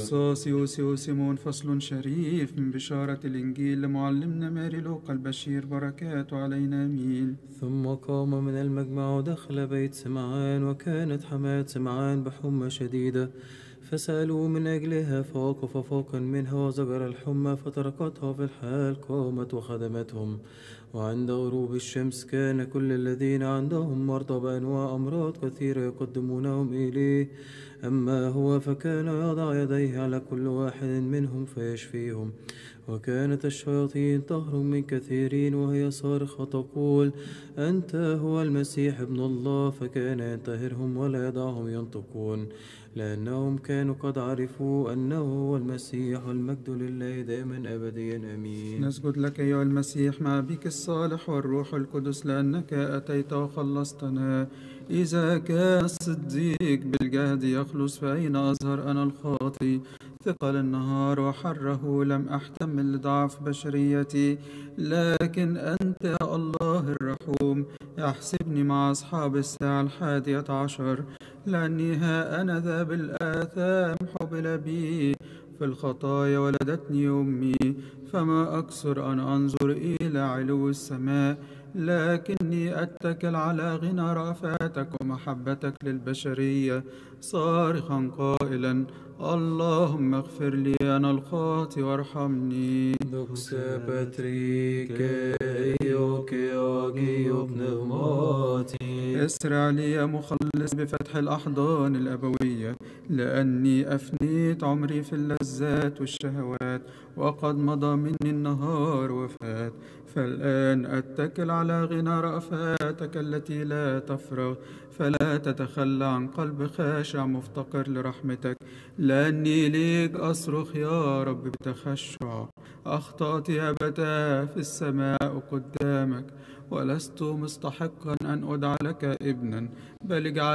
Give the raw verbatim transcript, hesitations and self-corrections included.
ساسيوس يوسيمون. فصل شريف من بشارة الإنجيل لمعلمنا ماري لوقا البشير، بركاته علينا آمين. ثم قام من المجمع ودخل بيت سمعان، وكانت حماة سمعان بحمى شديدة، فسألوا من أجلها، فوقف فوقا منها وزجر الحمى، فتركتها في الحال، قامت وخدمتهم. وعند غروب الشمس كان كل الذين عندهم مرضى بأنواع أمراض كثيرة يقدمونهم إليه، أما هو فكان يضع يديه على كل واحد منهم فيشفيهم. وكانت الشياطين تهرب من كثيرين وهي صارخة تقول: أنت هو المسيح ابن الله. فكان ينتهرهم ولا يدعهم ينطقون، لأنهم كانوا قد عرفوا أنه هو المسيح. والمجد لله دائما أبديا آمين. نسجد لك أيها المسيح مع بك الصالح والروح القدس، لأنك أتيت وخلصتنا. إذا كان الصديق بالجهد يخلص، فأين أظهر أنا الخاطي؟ ثقل النهار وحره لم أحتمل لضعف بشريتي، لكن أنت يا الله الرحوم احسبني مع أصحاب الساعة الحادية عشر، لأني ها أنا ذا بالآثام حبل بي، في الخطايا ولدتني أمي. فما أكثر أن أنظر إلى علو السماء، لكني أتكل على غنى رأفاتك ومحبتك للبشرية، صارخا قائلا: اللهم اغفر لي أنا الخاطئ وارحمني. دوكسا باتريك إيوكي أوغيو بنغماتي. اسرع لي يا مخلص بفتح الأحضان الأبوية، لأني أفنيت عمري في اللذات والشهوات، وقد مضى مني النهار وفات. فالآن أتكل على غنى رأفاتك التي لا تفرغ، فلا تتخلى عن قلب خاشع مفتقر لرحمتك، لأني ليك أصرخ يا رب بتخشع. أخطأت يا أبتاه في السماء قدامك، ولست مستحقا أن أدعى لك ابنا، بل اجعل